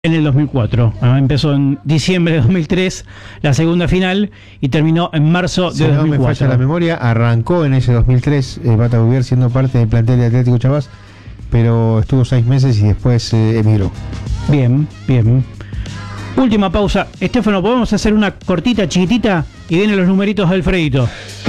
en el 2004. Empezó en diciembre de 2003 la segunda final y terminó en marzo de 2004. Si no me falla la memoria, arrancó en ese 2003 Bata Bouvier siendo parte del plantel de Atlético Chavás, pero estuvo 6 meses y después emigró. Bien, bien. Última pausa. Estefano, ¿podemos hacer una cortita, chiquitita? Y vienen los numeritos de Alfredito.